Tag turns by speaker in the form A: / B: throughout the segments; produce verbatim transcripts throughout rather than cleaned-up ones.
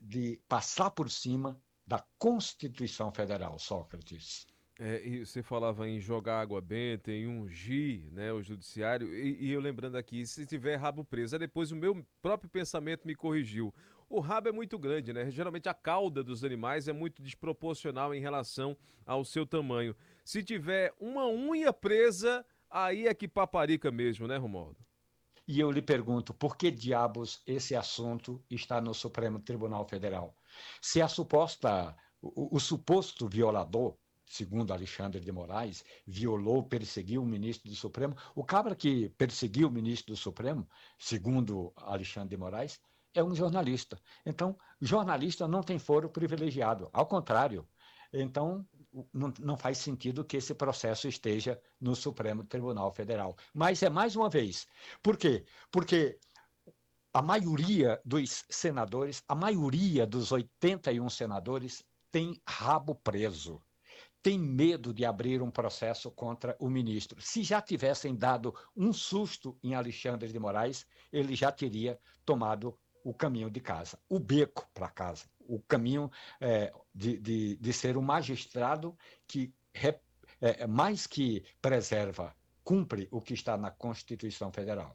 A: de passar por cima da Constituição Federal, Sócrates.
B: É, e você falava em jogar água benta, em ungir, né, o judiciário, e, e eu lembrando aqui, se tiver rabo preso, aí depois o meu próprio pensamento me corrigiu. O rabo é muito grande, né? Geralmente a cauda dos animais é muito desproporcional em relação ao seu tamanho. Se tiver uma unha presa, aí é que paparica mesmo, né, Romualdo?
A: E eu lhe pergunto, por que diabos esse assunto está no Supremo Tribunal Federal? Se a suposta, o, o suposto violador, segundo Alexandre de Moraes, violou, perseguiu o ministro do Supremo, o cabra que perseguiu o ministro do Supremo, segundo Alexandre de Moraes, é um jornalista. Então, jornalista não tem foro privilegiado, ao contrário. Então, não, não faz sentido que esse processo esteja no Supremo Tribunal Federal. Mas é mais uma vez. Por quê? Porque a maioria dos senadores, a maioria dos oitenta e um senadores, tem rabo preso. Tem medo de abrir um processo contra o ministro. Se já tivessem dado um susto em Alexandre de Moraes, ele já teria tomado o caminho de casa, o beco para casa, o caminho é, de, de, de ser um magistrado que, é, mais que preserva, cumpre o que está na Constituição Federal.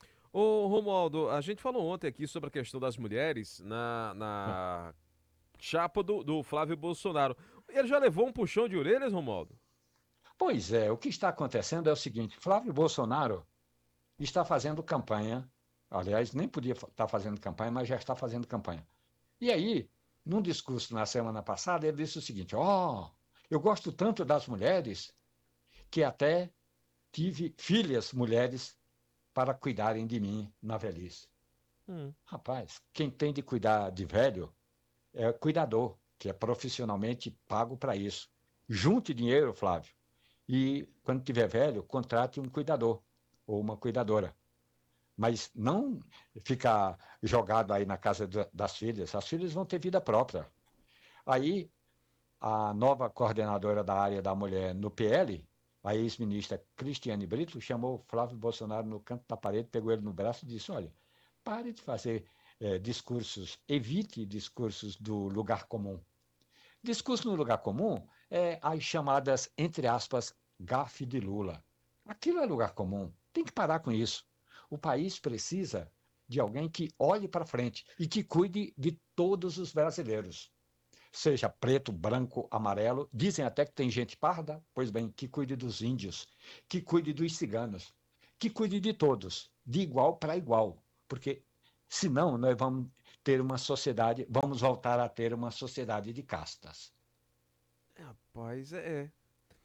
B: Ô, Romualdo, a gente falou ontem aqui sobre a questão das mulheres na, na chapa do, do Flávio Bolsonaro. Ele já levou um puxão de orelhas, Romualdo?
A: Pois é, o que está acontecendo é o seguinte: Flávio Bolsonaro está fazendo campanha, aliás, nem podia estar fazendo campanha, mas já está fazendo campanha. E aí, num discurso na semana passada, ele disse o seguinte: ó, oh, eu gosto tanto das mulheres que até tive filhas mulheres para cuidarem de mim na velhice.
B: Hum.
A: Rapaz, quem tem de cuidar de velho é cuidador, que é profissionalmente pago para isso. Junte dinheiro, Flávio, e quando tiver velho, contrate um cuidador ou uma cuidadora. Mas não ficar jogado aí na casa das filhas. As filhas vão ter vida própria. Aí, a nova coordenadora da área da mulher no P L, a ex-ministra Cristiane Brito, chamou Flávio Bolsonaro no canto da parede, pegou ele no braço e disse: olha, pare de fazer eh, discursos, evite discursos do lugar comum. Discurso no lugar comum é as chamadas, entre aspas, gafe de Lula. Aquilo é lugar comum. Tem que parar com isso. O país precisa de alguém que olhe para frente e que cuide de todos os brasileiros. Seja preto, branco, amarelo. Dizem até que tem gente parda. Pois bem, que cuide dos índios, que cuide dos ciganos, que cuide de todos, de igual para igual. Porque senão nós vamos ter uma sociedade, vamos voltar a ter uma sociedade de castas.
B: Rapaz, é. é.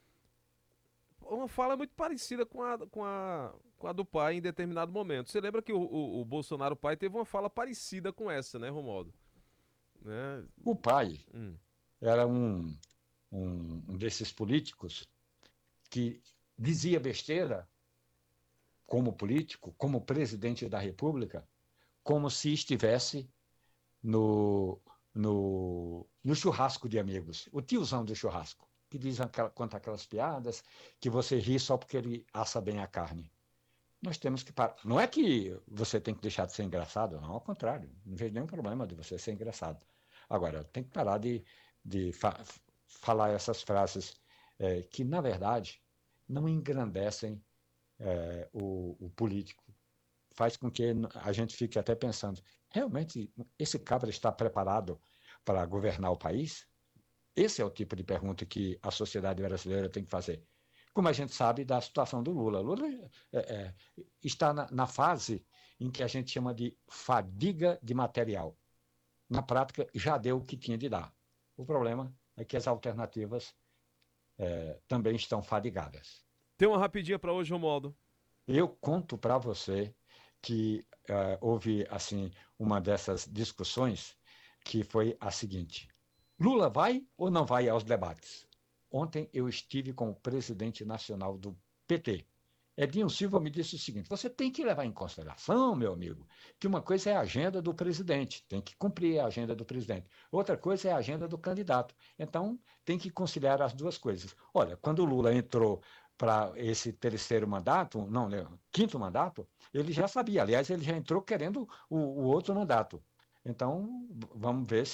B: Uma fala muito parecida com a, com a, com a do pai em determinado momento. Você lembra que o, o, o Bolsonaro pai teve uma fala parecida com essa, né, Romualdo? Né?
A: O pai
B: Hum.
A: era um, um, um desses políticos que dizia besteira como político, como presidente da República, como se estivesse no, no, no churrasco de amigos, o tiozão do churrasco, que diz aquela, conta aquelas piadas que você ri só porque ele assa bem a carne. Nós temos que parar. Não é que você tem que deixar de ser engraçado, não, ao contrário, não vejo nenhum problema de você ser engraçado. Agora, tem que parar de, de fa falar essas frases é, que, na verdade, não engrandecem é, o, o político. Faz com que a gente fique até pensando, realmente esse cabra está preparado para governar o país? Esse é o tipo de pergunta que a sociedade brasileira tem que fazer. Como a gente sabe da situação do Lula. Lula é, é, está na, na fase em que a gente chama de fadiga de material. Na prática, já deu o que tinha de dar. O problema é que as alternativas é, também estão fadigadas.
B: Tem uma rapidinha para hoje, Romualdo.
A: Eu conto para você que uh, houve assim uma dessas discussões que foi a seguinte: Lula vai ou não vai aos debates? Ontem eu estive com o presidente nacional do P T. Edinho Silva me disse o seguinte: você tem que levar em consideração, meu amigo, que uma coisa é a agenda do presidente, tem que cumprir a agenda do presidente. Outra coisa é a agenda do candidato. Então, tem que conciliar as duas coisas. Olha, quando o Lula entrou para esse terceiro mandato, não, né, quinto mandato, ele já sabia. Aliás, ele já entrou querendo o, o outro mandato. Então, vamos ver